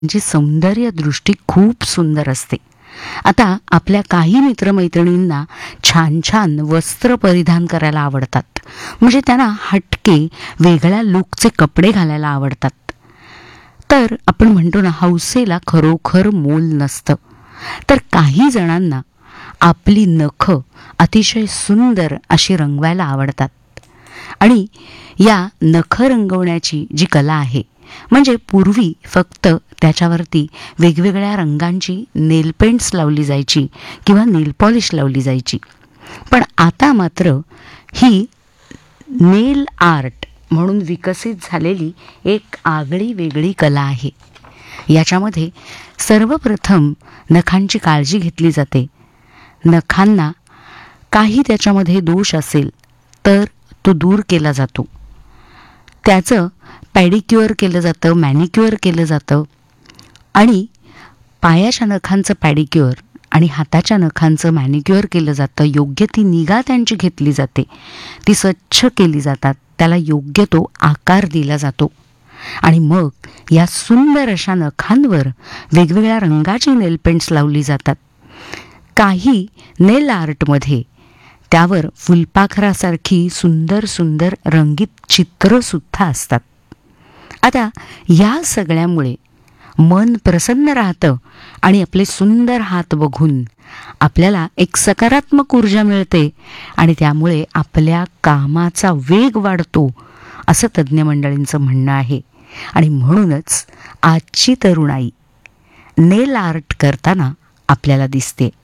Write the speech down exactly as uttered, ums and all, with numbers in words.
त्यांची सौंदर्य दृष्टी खूप सुंदर असते. आता आपल्या काही मित्रमैत्रिणींना छान छान वस्त्र परिधान करायला आवडतात, म्हणजे त्यांना हटके वेगळ्या लुकचे कपडे घालायला आवडतात. तर आपण म्हणतो ना, हौसेला खरोखर मोल नसतं. तर काही जणांना आपली नखं अतिशय सुंदर अशी रंगवायला आवडतात. आणि या नखं रंगवण्याची जी कला आहे, म्हणजे पूर्वी फक्त त्याच्यावरती वेगवेगळ्या रंगांची नेल पेंट्स लावली जायची किंवा नेल पॉलिश लावली जायची. पण आता मात्र ही नेल आर्ट म्हणून विकसित झालेली एक आगळी वेगळी कला आहे. याच्यामध्ये सर्वप्रथम नखांची काळजी घेतली जाते. नखांना काही त्याच्यामध्ये दोष असेल तर तो दूर केला जातो. त्याचं पॅडिक्युअर केलं जातं, मॅनिक्युअर केलं जातं. आणि पायाच्या नखांचं पॅडिक्युअर आणि हाताच्या नखांचं मॅनिक्युअर केलं जातं. योग्य ती निगा त्यांची घेतली जाते, ती स्वच्छ केली जातात, त्याला योग्य तो आकार दिला जातो. आणि मग या सुंदर अशा नखांवर वेगवेगळ्या रंगाची नेल पेंट्स लावली जातात. काही नेल आर्टमध्ये त्यावर फुलपाखरासारखी सुंदर सुंदर रंगीत चित्रसुद्धा असतात. आता या सगळ्यामुळे मन प्रसन्न राहतं आणि आपले सुंदर हात बघून आपल्याला एक सकारात्मक ऊर्जा मिळते आणि त्यामुळे आपल्या कामाचा वेग वाढतो, असं तज्ज्ञ मंडळींचं म्हणणं आहे. आणि म्हणूनच आजची तरुणाई नेल आर्ट करताना आपल्याला दिसते.